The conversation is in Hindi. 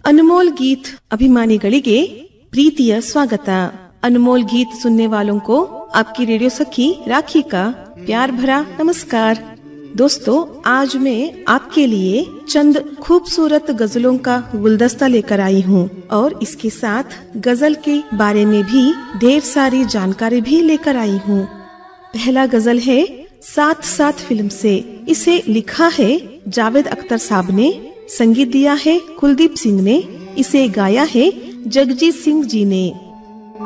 अनमोल गीत अभिमानिಗಳಿಗೆ प्रीतिय स्वागत। अनमोल गीत सुनने वालों को आपकी रेडियो सखी राखी का प्यार भरा नमस्कार। दोस्तों, आज मैं आपके लिए चंद खूबसूरत गजलों का गुलदस्ता लेकर आई हूँ और इसके साथ गजल के बारे में भी ढेर सारी जानकारी भी लेकर आई हूँ। पहला गजल है साथ साथ फिल्म से। इसे लिखा है जावेद अख्तर साहब ने, संगीत दिया है कुलदीप सिंह ने, इसे गाया है जगजीत सिंह जी ने।